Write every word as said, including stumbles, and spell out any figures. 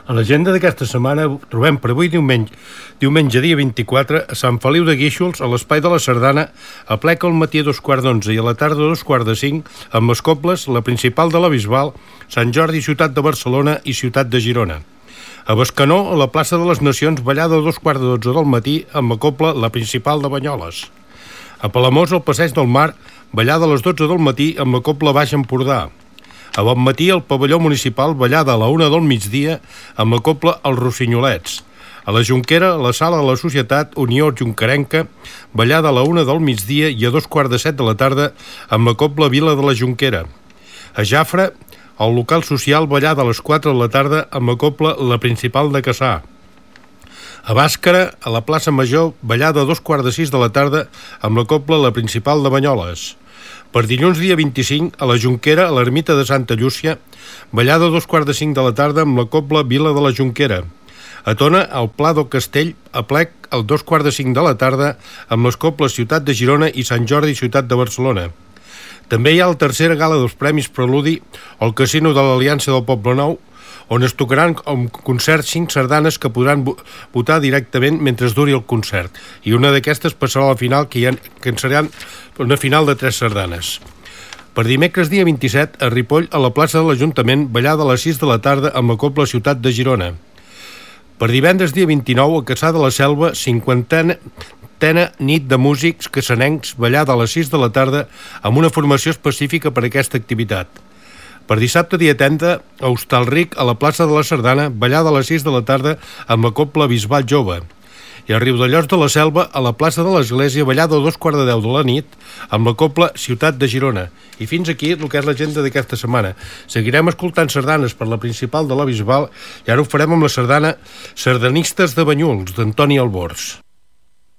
A l'agenda d'aquesta setmana trobem per avui diumenge, diumenge dia vint-i-quatre, a Sant Feliu de Guíxols, a l'Espai de la Sardana, a plec al matí a dos quarts d'onze i a la tarda a dos quarts de cinc, amb les cobles, la principal de la Bisbal, Sant Jordi, ciutat de Barcelona i ciutat de Girona. A Bescanó, a la plaça de les Nacions, ballada a dos quarts de dotze del matí, amb la cobla, la principal de Banyoles. A Palamós, al Passeig del Mar, ballada a les dotze del matí, amb la cobla Baix Empordà. A bon matí, al pavelló municipal, ballada a la una del migdia, amb la cobla Els Rossinyolets. A la Jonquera, a la sala de la Societat Unió Jonquerenca, ballada a la una del migdia i a dos quarts de set de la tarda, amb la cobla Vila de la Jonquera. A Jafre, al local social, ballada a les quatre de la tarda, amb la cobla La Principal de Cassà. A Bàscara, a la plaça Major, ballada a dos quarts de sis de la tarda, amb la cobla La Principal de Banyoles. Per dilluns dia vint-i-cinc, a la Jonquera, a l'ermita de Santa Llúcia, ballada a dos quarts de cinc de la tarda amb la cobla Vila de la Jonquera. A Tona, al Pla del Castell, a plec, al dos quarts de cinc de la tarda, amb les cobles Ciutat de Girona i Sant Jordi, ciutat de Barcelona. També hi ha la tercera gala dels Premis Preludi al Casino de l'Aliança del Poblenou, on es tocaran un concert cinc sardanes que podran votar directament mentre duri el concert, i una d'aquestes passarà a la final, que, ha, que en serà una final de tres sardanes. Per dimecres dia vint-i-set, a Ripoll, a la plaça de l'Ajuntament, ballada a les sis de la tarda amb la cobla Ciutat de Girona. Per divendres dia vint-i-nou, a Cassà de la Selva, cinquantena nit de músics cassanencs, ballada a les sis de la tarda amb una formació específica per a aquesta activitat. Per dissabte dia trenta, a Hostalric, a la plaça de la Sardana, ballada a les sis de la tarda amb la cobla Bisbal Jove. I a Riudellots de la Selva, a la plaça de l'Església, ballada a dos quarts de deu de la nit amb la cobla Ciutat de Girona. I fins aquí el que és l'agenda d'aquesta setmana. Seguirem escoltant sardanes per la principal de la Bisbal i ara ho farem amb la sardana Sardanistes de Banyuls, d'Antoni Albors.